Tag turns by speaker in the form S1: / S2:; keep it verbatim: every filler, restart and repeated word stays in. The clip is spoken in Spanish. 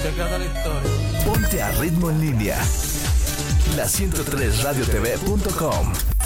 S1: trata la historia.
S2: Ponte a Ritmo en Línea. La ciento tres radio t v punto com